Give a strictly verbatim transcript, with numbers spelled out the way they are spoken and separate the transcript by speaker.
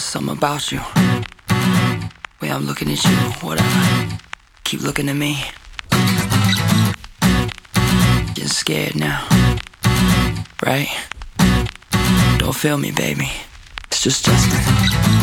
Speaker 1: Something about you. Way I'm looking at you, whatever. Keep looking at me. Getting scared now. Right? Don't feel me, baby. It's just Justin.